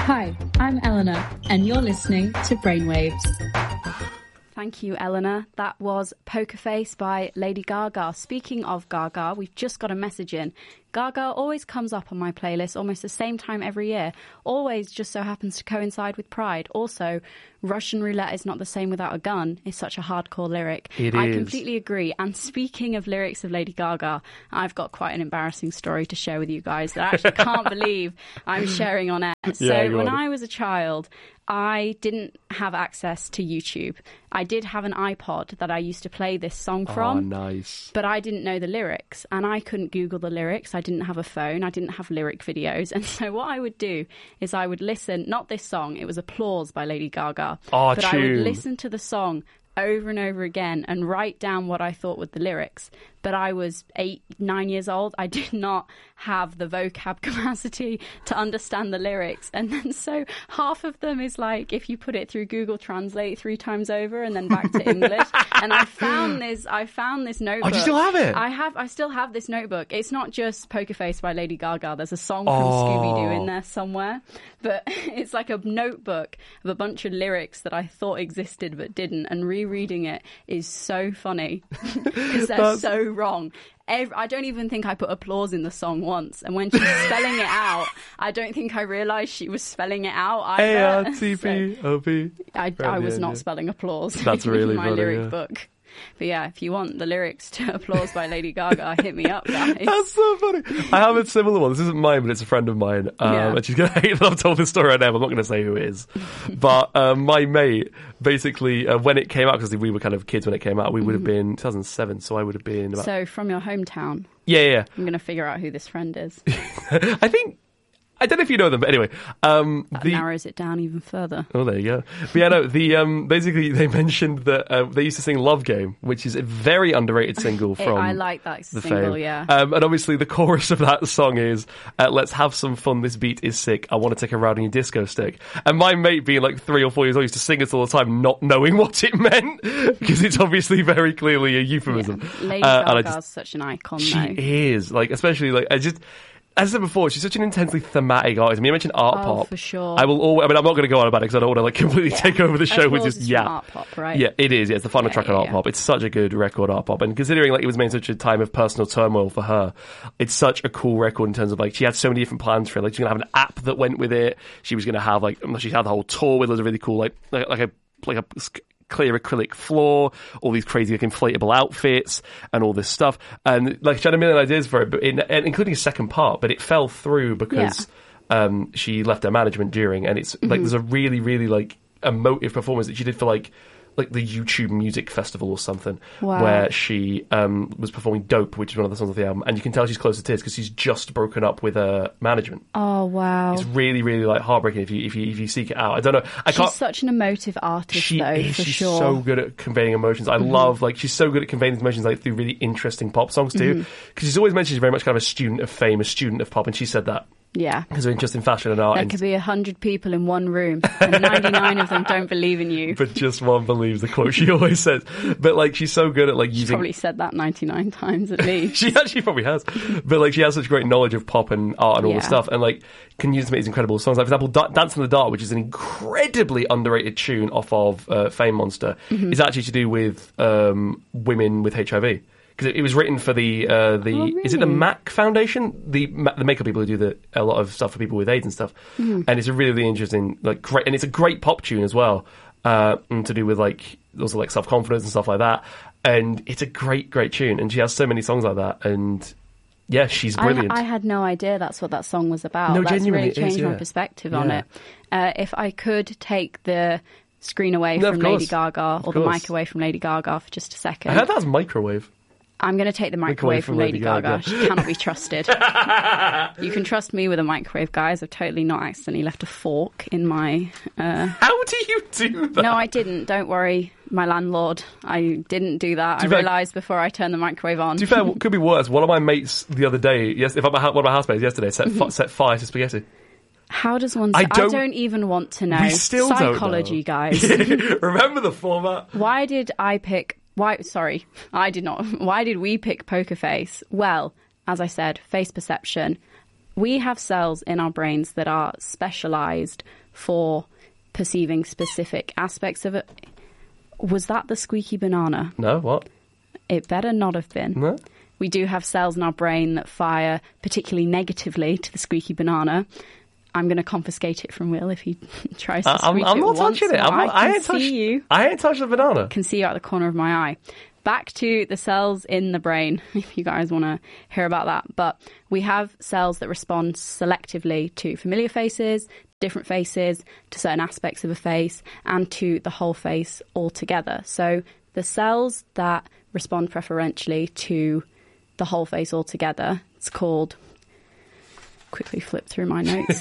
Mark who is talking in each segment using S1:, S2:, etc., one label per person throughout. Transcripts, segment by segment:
S1: Hi, I'm Eleanor, and you're listening to Brainwaves.
S2: Thank you, Eleanor. That was Poker Face by Lady Gaga. Speaking of Gaga, we've just got a message in. Gaga always comes up on my playlist almost the same time every year. Always just so happens to coincide with Pride. Also, Russian roulette is not the same without a gun is such a hardcore lyric. I completely agree. And speaking of lyrics of Lady Gaga, I've got quite an embarrassing story to share with you guys that I actually can't believe I'm sharing on air. So when I was a child, I didn't have access to YouTube. I did have an iPod that I used to play this song from.
S3: Oh, nice.
S2: But I didn't know the lyrics, and I couldn't Google the lyrics. I didn't have a phone. I didn't have lyric videos. And so what I would do is I would listen, not this song, it was Applause by Lady Gaga.
S3: Oh,
S2: but
S3: tune.
S2: I would listen to the song over and over again and write down what I thought were the lyrics. But I was 8, 9 years old. I did not have the vocab capacity to understand the lyrics. And then so half of them is like, if you put it through Google Translate 3 times over and then back to English. And I found this notebook.
S3: Oh, do you still have it?
S2: I still have this notebook. It's not just Poker Face by Lady Gaga. There's a song from Scooby-Doo in there somewhere. But it's like a notebook of a bunch of lyrics that I thought existed but didn't. And rereading it is so funny because they're so wrong. I don't even think I put applause in the song once. And when she's spelling it out, I don't think I realised she was spelling it out either.
S3: A-R-T-P-O-P.
S2: I was not spelling applause.
S3: That's really
S2: in my
S3: funny,
S2: lyric book. But yeah, if you want the lyrics to Applause by Lady Gaga, hit me up, guys.
S3: That's so funny. I have a similar one. This isn't mine, but it's a friend of mine. And she's going to hate that I've told this story right now. I'm not going to say who it is. But my mate, basically, when it came out, because we were kind of kids when it came out, we would have been 2007, so I would have been about...
S2: So from your hometown?
S3: Yeah.
S2: I'm going to figure out who this friend is.
S3: I don't know if you know them, but anyway.
S2: That narrows it down even further.
S3: Oh, there you go. But yeah, no, basically they mentioned that they used to sing Love Game, which is a very underrated single from
S2: I like that
S3: the
S2: single,
S3: Fame.
S2: yeah.
S3: And obviously the chorus of that song is, let's have some fun, this beat is sick, I want to take a ride on your disco stick. And my mate, being like 3 or 4 years old, used to sing it all the time, not knowing what it meant, because it's obviously very clearly a euphemism.
S2: Yeah. Lady Gaga's such an icon,
S3: she
S2: though.
S3: is, like, especially, like, as I said before, she's such an intensely thematic artist. I mean, you mentioned art pop.
S2: For sure.
S3: I'm not going to go on about it because I don't want to like completely take over the show with just
S2: art pop, right?
S3: Yeah, it is. Yeah, it's the final track on art pop. It's such a good record, art pop, and considering like it was made in such a time of personal turmoil for her, it's such a cool record in terms of like she had so many different plans for it. Like she's gonna have an app that went with it. She was gonna have like she had the whole tour with loads of really cool like a clear acrylic floor, all these crazy like inflatable outfits and all this stuff, and like she had a million ideas for it, but including a second part, but it fell through because she left her management during, and it's like there's a really really like emotive performance that she did for like the YouTube Music Festival or something, where she was performing Dope, which is one of the songs of the album, and you can tell she's close to tears because she's just broken up with her management.
S2: Oh wow!
S3: It's really, really like heartbreaking if you seek it out. I don't know.
S2: She's such an emotive artist,
S3: she's so good at conveying emotions. I love she's so good at conveying these emotions like through really interesting pop songs too. Because she's always mentioned she's very much kind of a student of fame, a student of pop, and she said that.
S2: Yeah.
S3: Because of interest in fashion and art.
S2: There could be 100 people in one room and 99 of them don't believe in you.
S3: But just one believes, the quote she always says. But like she's so good at like using...
S2: She's probably said that 99 times at least.
S3: She actually probably has. But like she has such great knowledge of pop and art and all this stuff, and like can use these incredible songs. Like for example, Dance in the Dark, which is an incredibly underrated tune off of Fame Monster, is actually to do with women with HIV. Because it was written for the is it the MAC Foundation, the makeup people who do a lot of stuff for people with AIDS and stuff, and it's a really interesting great, and it's a great pop tune as well, to do with like also like self confidence and stuff like that, and it's a great tune, and she has so many songs like that, and yeah, she's brilliant.
S2: I had no idea that's what that song was about.
S3: No,
S2: that's
S3: genuinely,
S2: really changed my perspective on it. If I could take the screen away from Lady Gaga or the mic away from Lady Gaga for just a second.
S3: I heard that's microwave.
S2: I'm going to take the microwave from Lady Gaga. She cannot be trusted. You can trust me with a microwave, guys. I've totally not accidentally left a fork in my...
S3: How do you do that?
S2: No, I didn't. Don't worry, my landlord. I didn't do that. I realised before I turned the microwave on.
S3: To be fair, what could be worse, one of my mates the other day, one of my housemates yesterday set fire to spaghetti.
S2: How does one... I don't even want to know.
S3: We still
S2: Psychology,
S3: don't know.
S2: Guys.
S3: Remember the format.
S2: Why did I pick... I did not. Why did we pick Poker Face? Well, as I said, face perception. we have cells in our brains that are specialized for perceiving specific aspects of it. Was that the squeaky banana?
S3: No, what?
S2: It better not have been.
S3: No?
S2: We do have cells in our brain that fire particularly negatively to the squeaky banana. I'm going to confiscate it from Will if he tries to squeak
S3: I'm
S2: it
S3: not
S2: once
S3: touching it. I ain't touched the banana.
S2: I can see you out the corner of my eye. Back to the cells in the brain, if you guys want to hear about that. But we have cells that respond selectively to familiar faces, different faces, to certain aspects of a face, and to the whole face altogether. So the cells that respond preferentially to the whole face altogether, it's called... quickly flip through my notes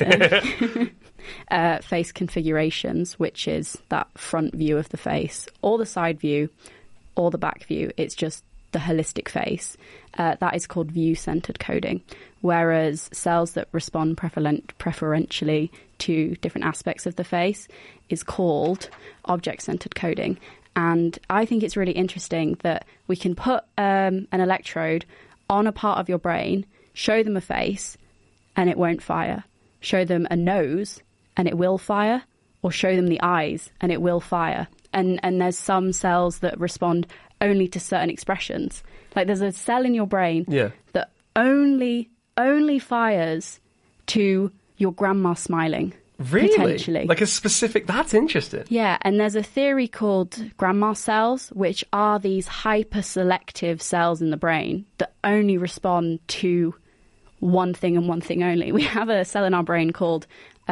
S2: face configurations, which is that front view of the face or the side view or the back view. It's just the holistic face. That is called view-centered coding, whereas cells that respond preferentially to different aspects of the face is called object-centered coding. And I think it's really interesting that we can put an electrode on a part of your brain, show them a face, and it won't fire. Show them a nose and it will fire, or show them the eyes and it will fire. And there's some cells that respond only to certain expressions. Like there's a cell in your brain that only fires to your grandma smiling.
S3: Really?
S2: Potentially.
S3: Like a specific... That's interesting.
S2: Yeah, and there's a theory called grandma cells, which are these hyper-selective cells in the brain that only respond to one thing and one thing only. We have a cell in our brain called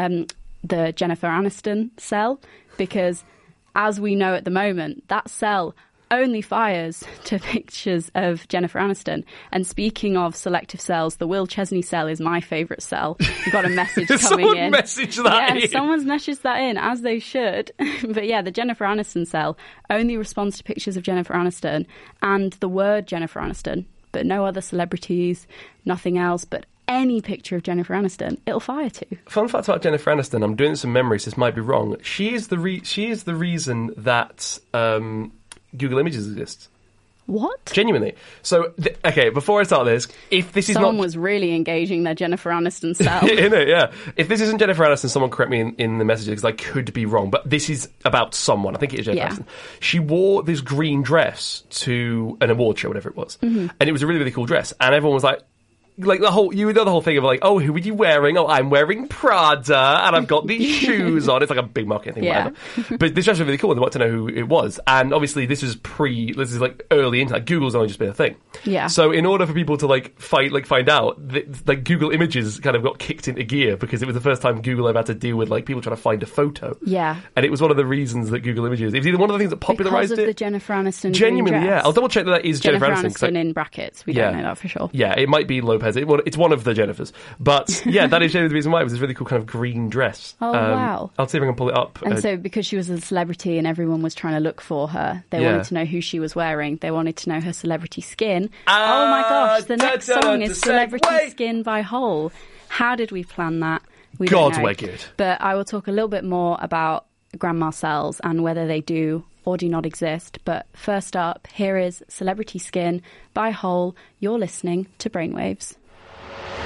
S2: the Jennifer Aniston cell, because as we know at the moment, that cell only fires to pictures of Jennifer Aniston. And speaking of selective cells, the Will Chesney cell is my favourite cell. We've got a message coming in.
S3: Messaged that in.
S2: Someone's messaged that in, as they should. But yeah, the Jennifer Aniston cell only responds to pictures of Jennifer Aniston and the word Jennifer Aniston, but no other celebrities, nothing else, but any picture of Jennifer Aniston, it'll fire to.
S3: Fun fact about Jennifer Aniston, I'm doing some memories, this might be wrong. She is the reason that Google Images exists.
S2: What?
S3: Genuinely. So, okay, before I start this, if this is
S2: Someone was really engaging their Jennifer Aniston cell.
S3: In it, yeah. If this isn't Jennifer Aniston, someone correct me in the messages, because I could be wrong, but this is about someone. I think it is Jennifer Aniston. She wore this green dress to an award show, whatever it was. Mm-hmm. And it was a really, really cool dress. And everyone was like the whole thing of like, oh, who are you wearing? Oh, I'm wearing Prada, and I've got these shoes on. It's like a big marketing thing, whatever. But this dress was really cool, and they wanted to know who it was. And obviously, this is like early internet. Google's only just been a thing.
S2: Yeah.
S3: So in order for people to find out, Google Images kind of got kicked into gear because it was the first time Google ever had to deal with like people trying to find a photo.
S2: Yeah.
S3: And it was one of the reasons that Google Images, it was either one of the things that popularized it.
S2: Because of the Jennifer Aniston
S3: Genuinely,
S2: green dress.
S3: yeah. I'll double check that is Jennifer
S2: Aniston in brackets. We don't know that for sure.
S3: Yeah, it might be Lopez. It's one of the Jennifers. But yeah, that is the reason why. It was this really cool kind of green dress.
S2: Oh, wow.
S3: I'll see if I can pull it up.
S2: And so because she was a celebrity and everyone was trying to look for her, they wanted to know who she was wearing. They wanted to know her celebrity skin. Oh my gosh, the next song is Celebrity Skin by Hole. How did we plan that? We don't know.
S3: We're good.
S2: But I will talk a little bit more about grandma cells and whether they do or do not exist. But first up, here is Celebrity Skin by Hole. You're listening to Brainwaves.